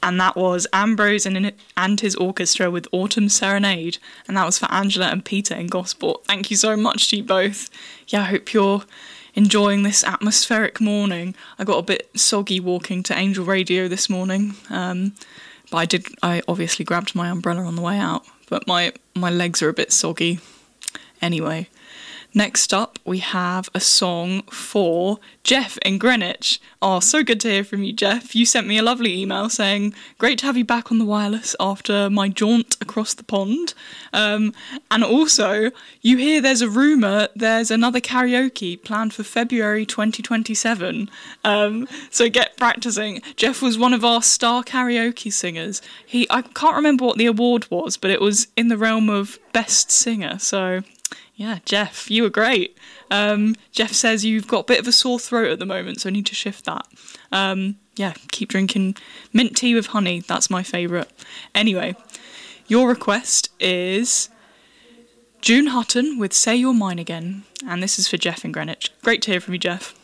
And that was Ambrose and his orchestra with Autumn Serenade. And that was for Angela and Peter in Gosport. Thank you so much to you both. Yeah, I hope you're enjoying this atmospheric morning. I got a bit soggy walking to Angel Radio this morning. But I obviously grabbed my umbrella on the way out. But my legs are a bit soggy. Anyway, next up we have a song for Jeff in Greenwich. Oh, so good to hear from you, Jeff. You sent me a lovely email saying, great to have you back on the wireless after my jaunt across the pond. And also, you hear there's a rumour there's another karaoke planned for February 2027. So get practising. Jeff was one of our star karaoke singers. I can't remember what the award was, but it was in the realm of Best Singer, so... yeah, Jeff, you were great. Jeff says you've got a bit of a sore throat at the moment, so I need to shift that. Yeah, keep drinking mint tea with honey. That's my favourite. Anyway, your request is June Hutton with Say You're Mine Again. And this is for Jeff in Greenwich. Great to hear from you, Jeff.